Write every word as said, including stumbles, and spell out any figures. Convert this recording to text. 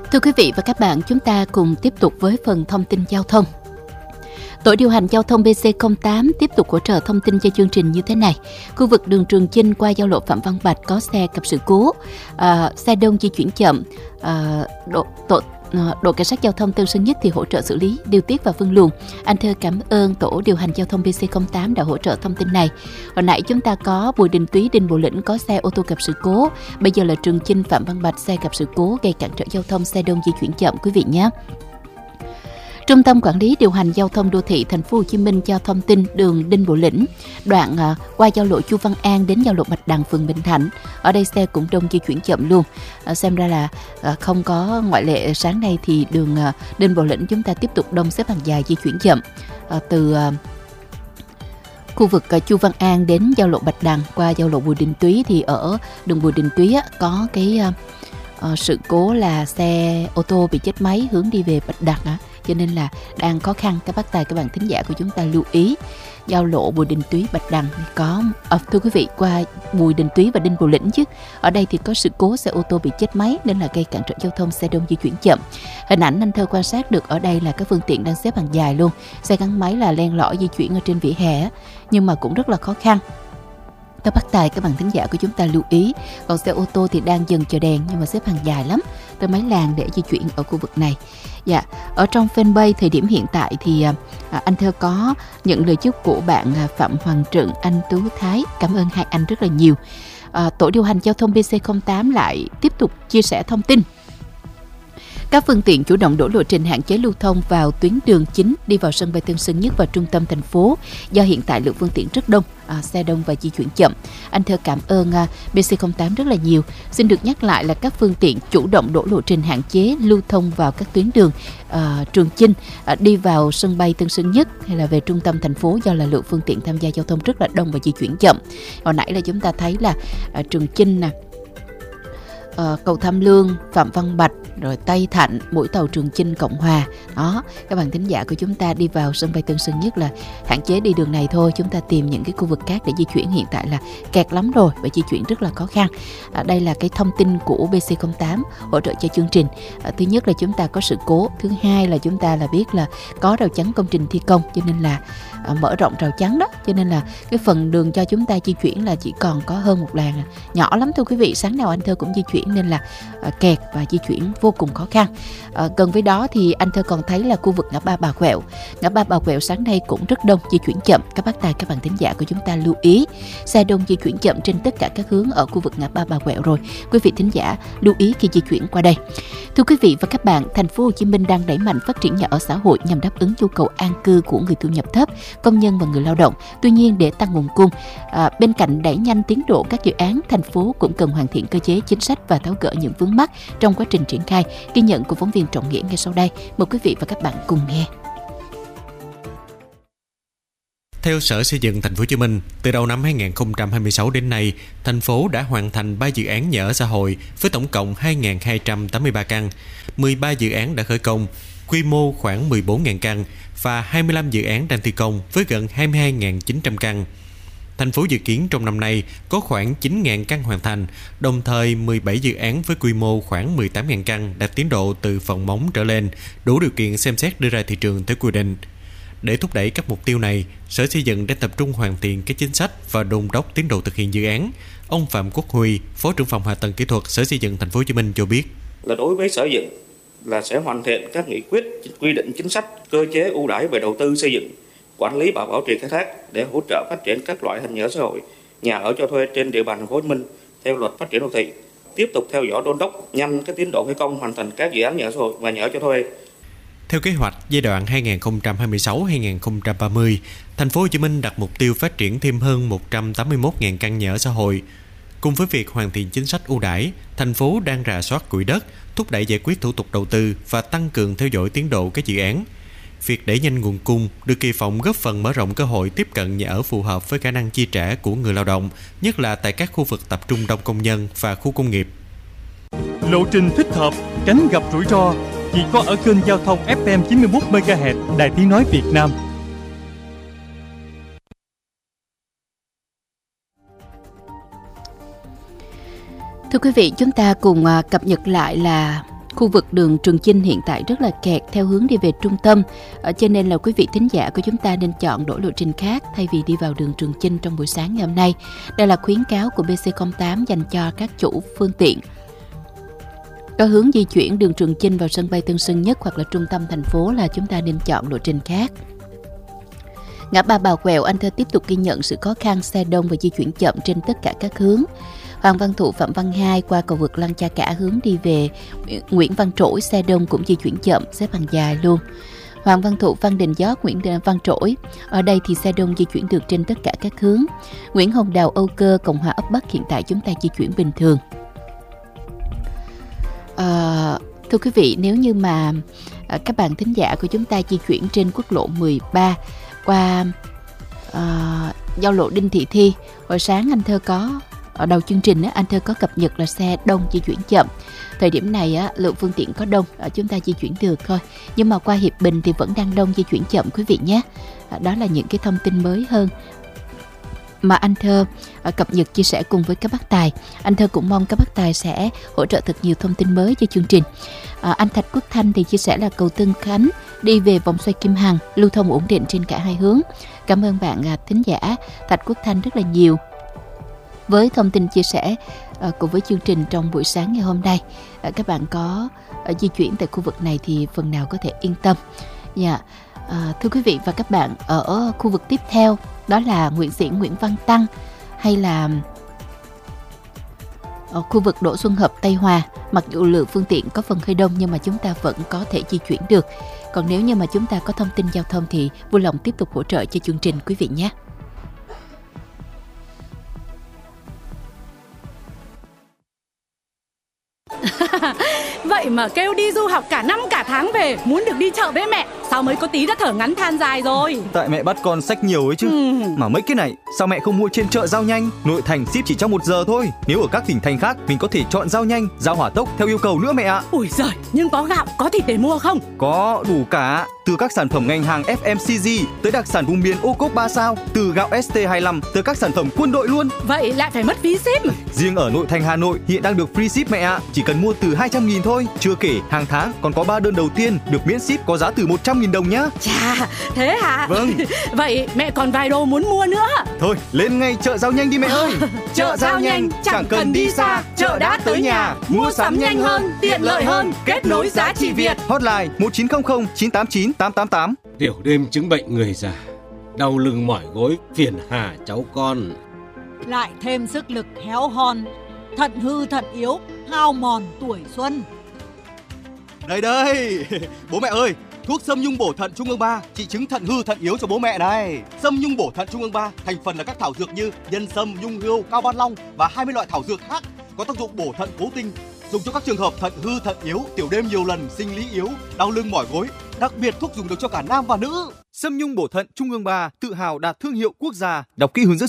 Thưa quý vị và các bạn, chúng ta cùng tiếp tục với phần thông tin giao thông. Tổ điều hành giao thông B C không tám tiếp tục hỗ trợ thông tin cho chương trình như thế này. Khu vực đường Trường Chinh qua giao lộ Phạm Văn Bạch có xe gặp sự cố, à, xe đông di chuyển chậm, à, độ, tổ, à, đội cảnh sát giao thông Tân Sơn Nhất thì hỗ trợ xử lý, điều tiết và phân luồng. Anh thơ cảm ơn tổ điều hành giao thông B C không tám đã hỗ trợ thông tin này. Hồi nãy chúng ta có Bùi Đình Túy, Đinh Bộ Lĩnh có xe ô tô gặp sự cố. Bây giờ là Trường Chinh, Phạm Văn Bạch xe gặp sự cố gây cản trở giao thông, xe đông di chuyển chậm quý vị nhé. Trung tâm Quản lý điều hành giao thông đô thị Thành phố Hồ Chí Minh cho thông tin đường Đinh Bộ Lĩnh, đoạn à, qua giao lộ Chu Văn An đến giao lộ Bạch Đằng, phường Bình Thạnh. Ở đây xe cũng đông di chuyển chậm luôn. À, xem ra là à, không có ngoại lệ, sáng nay thì đường à, Đinh Bộ Lĩnh chúng ta tiếp tục đông xếp hàng dài di chuyển chậm. À, từ à, khu vực à, Chu Văn An đến giao lộ Bạch Đằng qua giao lộ Bùi Đình Túy thì ở đường Bùi Đình Túy á, có cái à, à, sự cố là xe ô tô bị chết máy hướng đi về Bạch Đằng á. Cho nên là đang khó khăn. Các bác tài, các bạn thính giả của chúng ta lưu ý giao lộ Bùi Đình Túy Bạch Đằng có à, thưa quý vị, qua Bùi Đình Túy và Đinh Bộ Lĩnh chứ. Ở đây thì có sự cố xe ô tô bị chết máy nên là gây cản trở giao thông, xe đông di chuyển chậm. Hình ảnh anh thơ quan sát được ở đây là các phương tiện đang xếp hàng dài luôn. Xe gắn máy là len lỏi di chuyển ở trên vỉa hè nhưng mà cũng rất là khó khăn. Các bác tài, các bạn thính giả của chúng ta lưu ý. Còn xe ô tô thì đang dừng chờ đèn nhưng mà xếp hàng dài lắm, tới mấy làn để di chuyển ở khu vực này. Dạ, ở trong fanpage thời điểm hiện tại thì à, anh thơ có những lời chúc của bạn à, Phạm Hoàng Trượng, anh Tú Thái. Cảm ơn hai anh rất là nhiều. À, tổ điều hành giao thông B C không tám lại tiếp tục chia sẻ thông tin. Các phương tiện chủ động đổ lộ trình hạn chế lưu thông vào tuyến đường chính đi vào sân bay Tân Sơn Nhất và trung tâm thành phố do hiện tại lượng phương tiện rất đông, à, xe đông và di chuyển chậm. Anh thơ cảm ơn à, B C không tám rất là nhiều. Xin được nhắc lại là các phương tiện chủ động đổ lộ trình hạn chế lưu thông vào các tuyến đường à, Trường Chinh à, đi vào sân bay Tân Sơn Nhất hay là về trung tâm thành phố do là lượng phương tiện tham gia giao thông rất là đông và di chuyển chậm. Hồi nãy là chúng ta thấy là à, Trường Chinh nè, Uh, cầu Tham Lương, Phạm Văn Bạch, rồi Tây Thạnh, mũi tàu Trường Chinh, Cộng Hòa. Đó, các bạn thính giả của chúng ta đi vào sân bay Tân Sơn Nhất là hạn chế đi đường này thôi. Chúng ta tìm những cái khu vực khác để di chuyển, hiện tại là kẹt lắm rồi và di chuyển rất là khó khăn. Uh, đây là cái thông tin của B C không tám hỗ trợ cho chương trình. Uh, thứ nhất là chúng ta có sự cố. Thứ hai là chúng ta là biết là có rào chắn công trình thi công cho nên là uh, mở rộng rào chắn đó. Cho nên là cái phần đường cho chúng ta di chuyển là chỉ còn có hơn một làn. Nhỏ lắm thưa quý vị. Sáng nào anh thơ cũng di chuyển nên là uh, kẹt và di chuyển vô cùng khó khăn. Uh, gần với đó thì anh thơ còn thấy là khu vực ngã ba Bà Quẹo, ngã ba Bà Quẹo sáng nay cũng rất đông, di chuyển chậm. Các bác tài, các bạn thính giả của chúng ta lưu ý, xe đông di chuyển chậm trên tất cả các hướng ở khu vực ngã ba Bà Quẹo rồi. Quý vị thính giả lưu ý khi di chuyển qua đây. Thưa quý vị và các bạn, Thành phố Hồ Chí Minh đang đẩy mạnh phát triển nhà ở xã hội nhằm đáp ứng nhu cầu an cư của người thu nhập thấp, công nhân và người lao động. Tuy nhiên, để tăng nguồn cung, à, bên cạnh đẩy nhanh tiến độ các dự án, thành phố cũng cần hoàn thiện cơ chế chính sách và tháo gỡ những vướng mắc trong quá trình triển khai. Ghi nhận của phóng viên Trọng Nghĩa ngay sau đây. Mời quý vị và các bạn cùng nghe. Theo Sở Xây dựng Thành phố Hồ Chí Minh, từ đầu năm hai không hai sáu đến nay, thành phố đã hoàn thành ba dự án nhà ở xã hội với tổng cộng hai nghìn hai trăm tám mươi ba căn, mười ba dự án đã khởi công, quy mô khoảng mười bốn nghìn căn và hai mươi lăm dự án đang thi công với gần hai mươi hai nghìn chín trăm căn. Thành phố dự kiến trong năm nay có khoảng chín nghìn căn hoàn thành, đồng thời mười bảy dự án với quy mô khoảng mười tám nghìn căn đạt tiến độ từ phần móng trở lên, đủ điều kiện xem xét đưa ra thị trường theo quy định. Để thúc đẩy các mục tiêu này, Sở Xây dựng đã tập trung hoàn thiện các chính sách và đôn đốc tiến độ thực hiện dự án. Ông Phạm Quốc Huy, Phó trưởng phòng Hạ tầng Kỹ thuật Sở Xây dựng Thành phố Hồ Chí Minh cho biết: là đối với Sở Xây dựng là sẽ hoàn thiện các nghị quyết, quy định chính sách, cơ chế ưu đãi về đầu tư xây dựng, quản lý và bảo trì khai thác để hỗ trợ phát triển các loại hình nhà ở xã hội, nhà ở cho thuê trên địa bàn Thành phố Hồ Chí Minh theo luật phát triển đô thị. Tiếp tục theo dõi đôn đốc nhanh cái tiến độ khởi công hoàn thành các dự án nhà ở xã hội và nhà ở cho thuê. Theo kế hoạch giai đoạn hai không hai sáu đến hai không ba mươi, Thành phố Hồ Chí Minh đặt mục tiêu phát triển thêm hơn một trăm tám mươi mốt nghìn căn nhà ở xã hội. Cùng với việc hoàn thiện chính sách ưu đãi, thành phố đang rà soát quỹ đất, thúc đẩy giải quyết thủ tục đầu tư và tăng cường theo dõi tiến độ các dự án. Việc đẩy nhanh nguồn cung được kỳ vọng góp phần mở rộng cơ hội tiếp cận nhà ở phù hợp với khả năng chi trả của người lao động, nhất là tại các khu vực tập trung đông công nhân và khu công nghiệp. Lộ trình thích hợp, tránh gặp rủi ro chỉ có ở kênh giao thông ép em chín mươi mốt mê ga héc Đài Tiếng nói Việt Nam. Thưa quý vị, chúng ta cùng cập nhật lại là khu vực đường Trường Chinh hiện tại rất là kẹt theo hướng đi về trung tâm, à, cho nên là quý vị thính giả của chúng ta nên chọn đổi lộ trình khác thay vì đi vào đường Trường Chinh trong buổi sáng ngày hôm nay. Đây là khuyến cáo của bê xê không tám dành cho các chủ phương tiện có hướng di chuyển đường Trường Chinh vào sân bay Tân Sơn Nhất hoặc là trung tâm thành phố, là chúng ta nên chọn lộ trình khác. Ngã ba Bà Quẹo, Anh Thơ tiếp tục ghi nhận sự khó khăn xe đông và di chuyển chậm trên tất cả các hướng. Hoàng Văn Thụ, Phạm Văn Hai qua cầu vượt Lăng Cha Cả hướng đi về Nguyễn Văn Trỗi, xe đông cũng di chuyển chậm, xếp hàng dài luôn. Hoàng Văn Thụ, Văn Đình Giót, Nguyễn Văn Trỗi, ở đây thì xe đông di chuyển được trên tất cả các hướng. Nguyễn Hồng Đào, Âu Cơ, Cộng Hòa ấp Bắc hiện tại chúng ta di chuyển bình thường. À, thưa quý vị, nếu như mà à, các bạn thính giả của chúng ta di chuyển trên quốc lộ mười ba qua à, giao lộ Đinh Thị Thi, hồi sáng anh Thơ có ở đầu chương trình á, anh Thơ có cập nhật là xe đông di chuyển chậm. Thời điểm này á, lượng phương tiện có đông, à, chúng ta di chuyển được thôi. Nhưng mà qua Hiệp Bình thì vẫn đang đông, di chuyển chậm quý vị nhé. À, đó là những cái thông tin mới hơn mà anh Thơ à, cập nhật chia sẻ cùng với các bác tài. Anh Thơ cũng mong các bác tài sẽ hỗ trợ thật nhiều thông tin mới cho chương trình. À, anh Thạch Quốc Thanh thì chia sẻ là cầu Tân Khánh đi về vòng xoay Kim Hằng lưu thông ổn định trên cả hai hướng. Cảm ơn bạn à, thính giả Thạch Quốc Thanh rất là nhiều với thông tin chia sẻ à, cùng với chương trình trong buổi sáng ngày hôm nay. À, các bạn có à, di chuyển tại khu vực này thì phần nào có thể yên tâm. Yeah. À, thưa quý vị và các bạn, ở khu vực tiếp theo đó là Nguyễn Xiển, Nguyễn Văn Tăng hay là ở khu vực Đỗ Xuân Hợp, Tây Hòa, mặc dù lượng phương tiện có phần hơi đông nhưng mà chúng ta vẫn có thể di chuyển được. Còn nếu như mà chúng ta có thông tin giao thông thì vui lòng tiếp tục hỗ trợ cho chương trình quý vị nhé. Vậy mà kêu đi du học cả năm cả tháng về, muốn được đi chợ với mẹ, sao mới có tí đã thở ngắn than dài rồi. Tại mẹ bắt con xách nhiều ấy chứ. ừ. Mà mấy cái này sao mẹ không mua trên chợ Giao Nhanh? Nội thành ship chỉ trong một giờ thôi. Nếu ở các tỉnh thành khác mình có thể chọn Giao Nhanh, Giao Hỏa Tốc theo yêu cầu nữa mẹ ạ. Ui giời, nhưng có gạo, có thịt để mua không? Có, đủ cả. Từ các sản phẩm ngành hàng ép em xê giê tới đặc sản vùng miền ô cốp ba sao, từ gạo ét tê hai lăm tới các sản phẩm quân đội luôn. Vậy lại phải mất phí ship. Riêng ở nội thành Hà Nội hiện đang được free ship mẹ ạ. Chỉ cần mua từ hai trăm nghìn thôi. Chưa kể hàng tháng còn có ba đơn đầu tiên được miễn ship có giá từ một trăm nghìn đồng nhá. Chà, thế hả? Vâng. Vậy mẹ còn vài đồ muốn mua nữa. Thôi, lên ngay chợ Giao Nhanh đi mẹ ơi. Chợ Giao Nhanh, chẳng cần đi xa, chợ đã tới nhà. Mua sắm nhanh hơn, tiện lợi hơn, kết nối giá trị Việt. Hotline một chín không không chín tám chín tám tám tám. Tiểu đêm chứng bệnh người già, đau lưng mỏi gối, phiền hà cháu con. Lại thêm sức lực héo hon, thận hư thận yếu, hao mòn tuổi xuân. Đây đây, bố mẹ ơi, thuốc Sâm Nhung Bổ Thận Trung ương ba trị chứng thận hư thận yếu cho bố mẹ này. Sâm Nhung Bổ Thận Trung ương ba thành phần là các thảo dược như nhân sâm, nhung hươu, cao ban long và hai mươi loại thảo dược khác có tác dụng bổ thận cố tinh, dùng cho các trường hợp thận hư thận yếu, tiểu đêm nhiều lần, sinh lý yếu, đau lưng mỏi gối. Đặc biệt thuốc dùng được cho cả nam và nữ. Sâm Nhung Bổ Thận Trung ương ba tự hào đạt thương hiệu quốc gia. Đọc kỹ hướng dẫn